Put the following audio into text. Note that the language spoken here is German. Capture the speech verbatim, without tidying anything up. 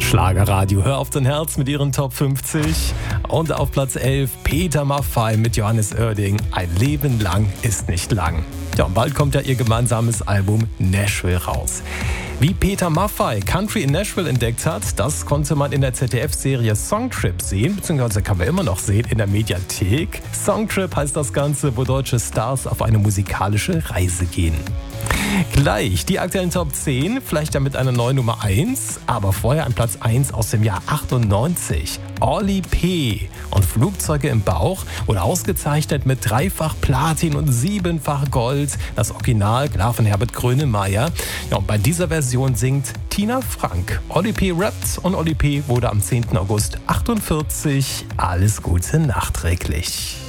Schlagerradio, hör auf dein Herz mit ihren Top fünfzig. Und auf Platz elf Peter Maffay mit Johannes Oerding. Ein Leben lang ist nicht lang. Ja, und bald kommt ja ihr gemeinsames Album Nashville raus. Wie Peter Maffay Country in Nashville entdeckt hat, das konnte man in der Z D F-Serie Songtrip sehen, beziehungsweise kann man immer noch sehen in der Mediathek. Songtrip heißt das Ganze, wo deutsche Stars auf eine musikalische Reise gehen. Gleich die aktuellen Top zehn, vielleicht ja mit einer neuen Nummer eins, aber vorher ein Platz eins aus dem Jahr achtundneunzig. Oli P. und Flugzeuge im Bauch wurde ausgezeichnet mit dreifach Platin und siebenfach Gold. Das Original, klar, von Herbert Grönemeyer. Ja, und bei dieser Version singt Tina Frank. Oli P. rappt und Oli P. wurde am zehnten August achtundvierzig. Alles Gute nachträglich.